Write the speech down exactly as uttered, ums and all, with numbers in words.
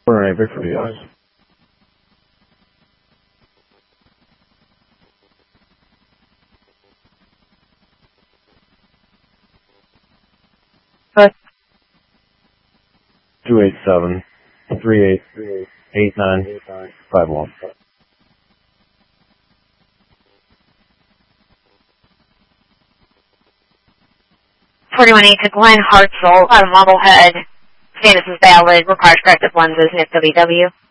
Four eight Victor, yes. Hi. Two eight seven three eight eight nine five one. forty-one eight to Glenn Hartzell, out of Marblehead. Status is valid. Requires corrective lenses. N I F W W.